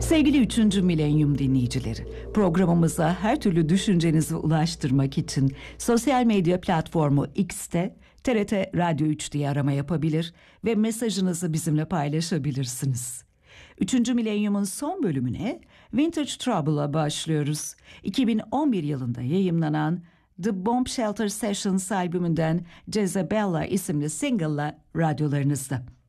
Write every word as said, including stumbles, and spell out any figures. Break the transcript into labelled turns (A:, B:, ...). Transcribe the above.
A: Sevgili üçüncü Milenyum dinleyicileri, programımıza her türlü düşüncenizi ulaştırmak için sosyal medya platformu X'te T R T Radyo üç diye arama yapabilir ve mesajınızı bizimle paylaşabilirsiniz. üçüncü Milenyum'un son bölümüne Vintage Trouble'a başlıyoruz. iki bin on bir yılında yayımlanan The Bomb Shelter Sessions albümünden Jezebella isimli single'la radyolarınızda.